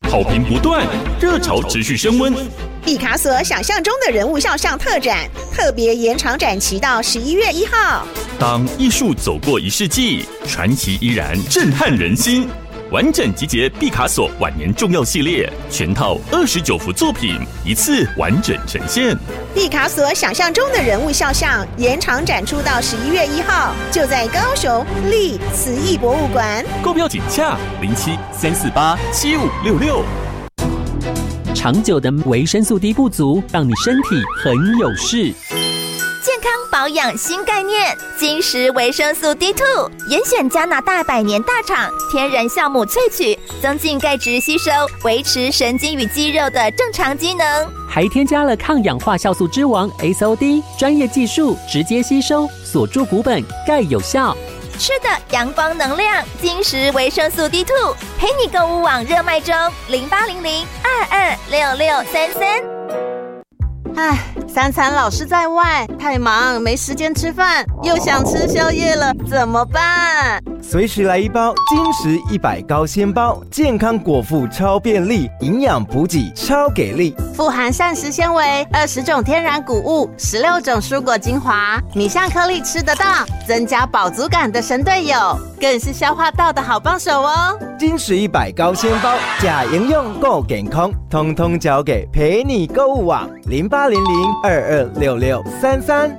好评不断，热潮持续升温。 毕卡索想象中的人物肖像特展，特别延长展期到11月1号。 当艺术走过1世纪，传奇依然震撼人心。完整集结毕卡索晚年重要系列，全套29幅作品，一次完整呈现。 毕卡索想象中的人物肖像延长展出到11月1号，就在高雄立慈艺博物馆。 购票请洽07-348-7566。 长久的维生素 D 不足，让你身体很有事。 健康保养新概念，金石维生素 D2， 严选加拿大100年大厂天然酵母萃取，增进钙质吸收，维持神经与肌肉的正常机能。 还添加了抗氧化酵素之王 SOD， 专业技术直接吸收，锁住骨本，钙有效。 吃的阳光能量，金石维生素 D2， 陪你购物网热卖中，0800-226633。 三餐老是在外，太忙没时间吃饭，又想吃宵夜了，怎么办？ 随时来一包金石100高纤包，健康果腹超便利，营养补给超给力， 富含膳食纤维、20种天然谷物、16种蔬果精华，米香颗粒吃得到，增加饱足感的神队友，更是消化道的好帮手哦。 金石100高纤包，假营养够健康，通通交给陪你购物网0800-226633。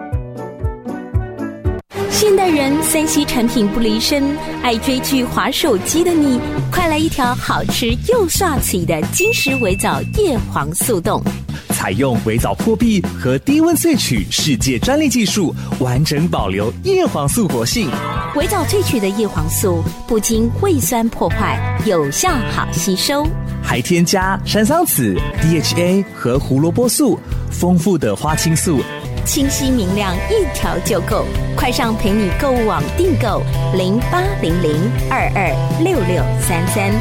现代人3C 产品不离身，爱追剧滑手机的你，快来一条好吃又刷嘴的金石微藻叶黄素冻。 采用微藻破壁和低温萃取世界专利技术，完整保留叶黄素活性。 微藻萃取的叶黄素不经胃酸破坏，有效好吸收， 还添加山桑子、DHA 和胡萝卜素，丰富的花青素， 清晰明亮，一条就够。快上陪你购物网订购0800-226633。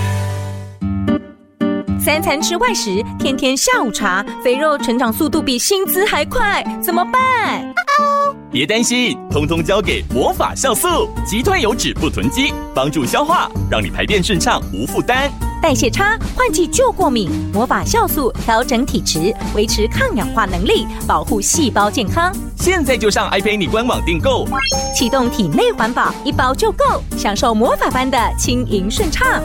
3餐吃外食，天天下午茶，肥肉成长速度比薪资还快，怎么办？ 别担心，通通交给魔法酵素，击退油脂不囤积，帮助消化，让你排便顺畅无负担。 代谢差，换季就过敏，魔法酵素调整体质，维持抗氧化能力，保护细胞健康。 现在就上 iPay 官网订购， 启动体内环保，1包就够，享受魔法般的轻盈顺畅。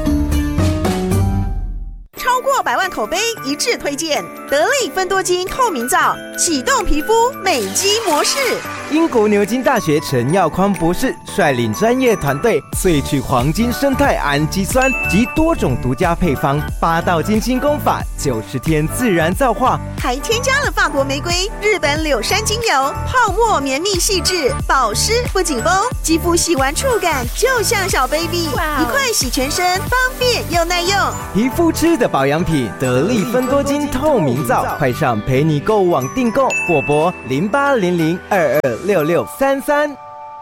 超过100万口碑一致推荐得力芬多精透明皂，启动皮肤美肌模式。 英国牛津大学陈耀匡博士率领专业团队萃取黄金生态氨基酸及多种独家配方，8道精心工法，90天自然皂化， 还添加了法国玫瑰、日本柳杉精油，泡沫绵密细致，保湿不紧绷，肌肤洗完触感就像小 baby， 一块洗全身，方便又耐用。 皮肤吃的保养品，得力芬多精透明皂，快上陪你购物网订购，或拨0800-226633。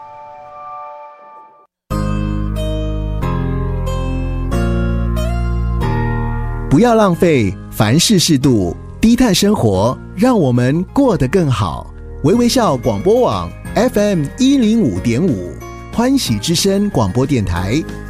不要浪费，凡事适度，低碳生活，让我们过得更好。微微笑广播网 FM105.5，欢喜之声广播电台